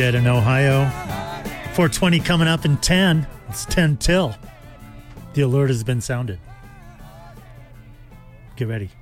In Ohio. 420 coming up in 10. It's 10 till. The alert has been sounded. Get ready.